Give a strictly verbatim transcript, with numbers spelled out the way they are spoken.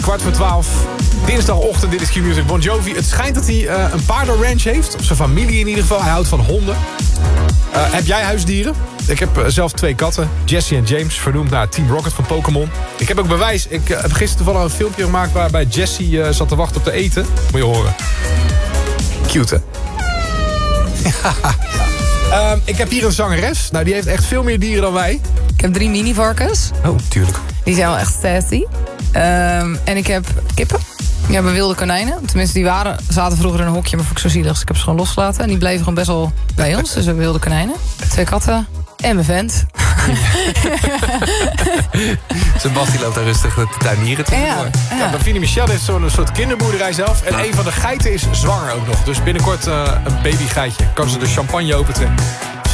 kwart voor twaalf. Dinsdagochtend, dit is Q-Music. Bon Jovi. Het schijnt dat hij uh, een paardenranch heeft. Of zijn familie in ieder geval. Hij houdt van honden. Uh, heb jij huisdieren? Ik heb uh, zelf twee katten. Jessie en James, vernoemd naar Team Rocket van Pokémon. Ik heb ook bewijs. Ik uh, heb gisteren toevallig een filmpje gemaakt... waarbij Jessie uh, zat te wachten op te eten. Moet je horen. Cute, hè? ja. um, ik heb hier een zangeres. Nou, die heeft echt veel meer dieren dan wij. Ik heb drie mini-varkens. Oh, tuurlijk. Die zijn wel echt sassy. Um, en ik heb kippen. Ik heb wilde konijnen. Tenminste, die waren, zaten vroeger in een hokje, maar vond ik zo zielig. Dus ik heb ze gewoon losgelaten. En die bleven gewoon best wel bij ons. Dus we hebben wilde konijnen. Twee katten. En mijn vent. Sebastie loopt daar rustig de tuinieren te doen. Ja, ja. Ja, Davine Michel heeft zo'n soort kinderboerderij zelf. En een van de geiten is zwanger ook nog. Dus binnenkort uh, een babygeitje. Kan ze de champagne opentrekken.